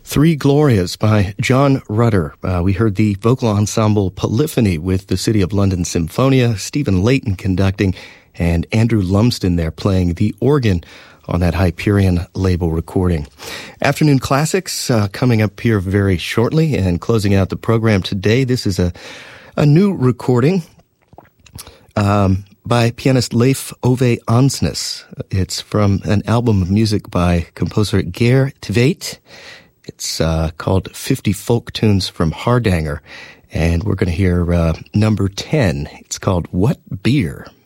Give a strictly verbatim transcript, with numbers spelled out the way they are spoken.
Three Glorias by John Rutter. Uh, we heard the vocal ensemble Polyphony with the City of London Symphonia, Stephen Layton conducting, and Andrew Lumsden there playing the organ on that Hyperion label recording. Afternoon Classics uh, coming up here very shortly, and closing out the program today. This is a, a new recording um, by pianist Leif Ove Ansnes. It's from an album of music by composer Geir Tveit. It's uh, called fifty Folk Tunes from Hardanger, and we're going to hear uh, number ten. It's called What Beer?